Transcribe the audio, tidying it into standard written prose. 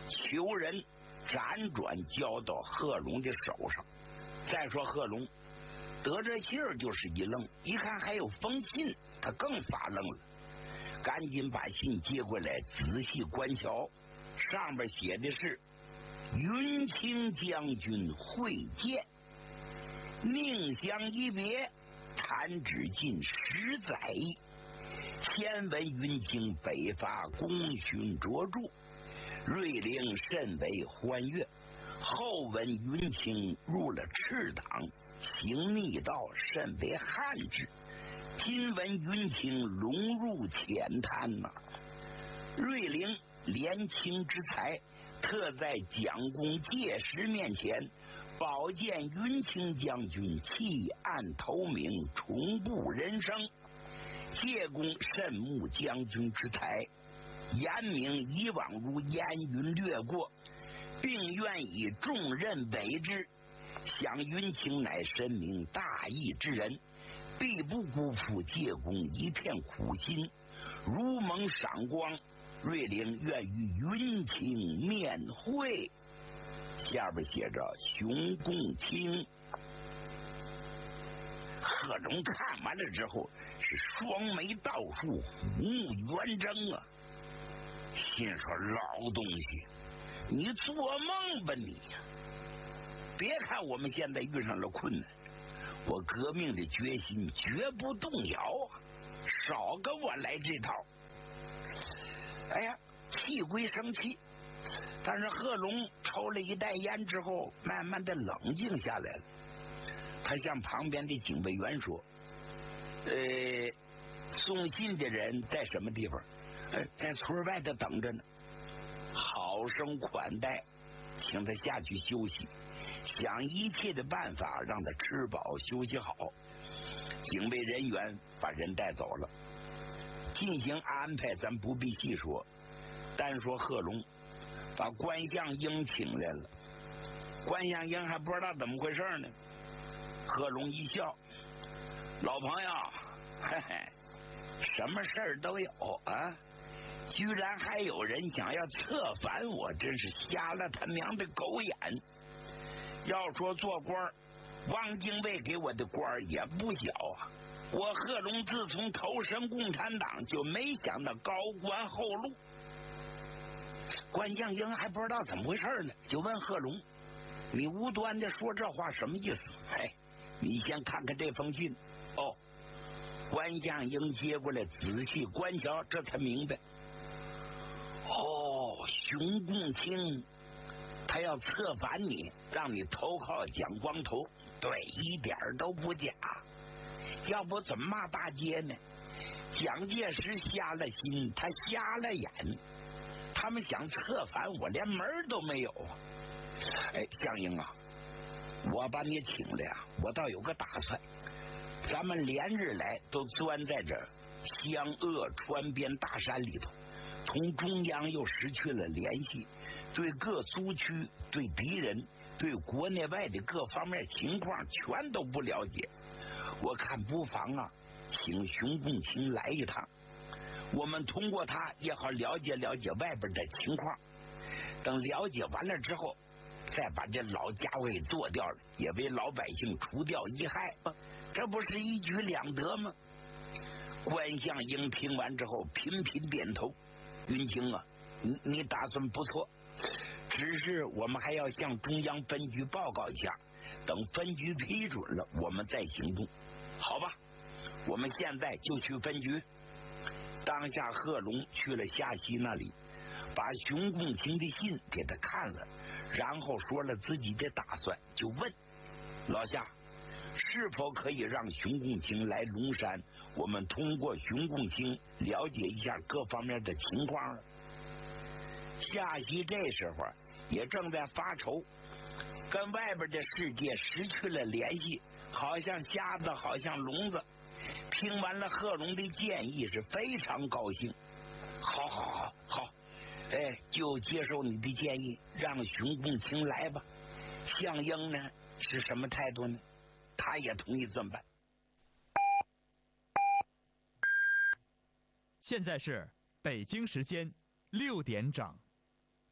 求人辗转交到贺龙的手上。再说贺龙得这信儿就是一愣，一看还有封信，他更发愣了，赶紧把信接过来仔细观瞧，上边写的是云清将军会见，命相一别，弹指近10载。先闻云清北伐功勋卓著，瑞陵甚为欢悦，后闻云清入了赤党，行密道，甚为憾之。今闻云清龙入浅滩呐，瑞陵廉清之才，特在蒋公介石面前保荐云清将军弃暗投明，重步人生。介公甚慕将军之才，严明以往如烟云掠过，并愿以重任委之。想云清乃深明大义之人，必不辜负介公一片苦心，如蒙赏光，瑞陵愿与云清面会。下边写着熊共清。贺龙看完了之后是双眉倒竖，虎目圆睁啊，心说老东西，你做梦吧你！别看我们现在遇上了困难，我革命的决心绝不动摇啊！少跟我来这套！哎呀，气归生气，但是贺龙抽了一袋烟之后，慢慢的冷静下来了。他向旁边的警卫员说：“送信的人在什么地方？在村外头等着呢。好生款待，请他下去休息，想一切的办法让他吃饱休息好。”警卫人员把人带走了。进行安排咱不必细说，单说贺龙把关向英请来了。关向英还不知道怎么回事呢。贺龙一笑：“老朋友，嘿嘿，什么事儿都有啊，居然还有人想要策反我，真是瞎了他娘的狗眼！要说做官，汪精卫给我的官也不小啊。我贺龙自从投身共产党，就没想到高官厚禄。”关向英还不知道怎么回事呢，就问贺龙：“你无端的说这话什么意思？”你先看看这封信。哦，关向英接过来仔细观瞧，这才明白。哦，熊共清他要策反你，让你投靠蒋光头，对，一点都不假。要不怎么骂大街呢？蒋介石瞎了心，他瞎了眼，他们想策反我，连门都没有。向英啊，我把你请来啊，我倒有个打算。咱们连日来都钻在这湘鄂川边大山里头，同中央又失去了联系，对各苏区、对敌人、对国内外的各方面情况全都不了解。我看不妨啊，请熊共清来一趟，我们通过他也好了解了解外边的情况。等了解完了之后，再把这老家伙给做掉了，也为老百姓除掉一害，这不是一举两得吗？关向英听完之后频频点头：“云清啊，你打算不错，只是我们还要向中央分局报告一下，等分局批准了，我们再行动。好吧，我们现在就去分局。”当下贺龙去了夏曦那里，把熊共清的信给他看了，然后说了自己的打算，就问老夏是否可以让熊共清来龙山，我们通过熊共清了解一下各方面的情况。夏曦这时候也正在发愁，跟外边的世界失去了联系，好像瞎子好像聋子。听完了贺龙的建议是非常高兴。好，就接受你的建议，让熊共清来吧。向英呢是什么态度呢？他也同意这么办。 现在是北京时间6点整。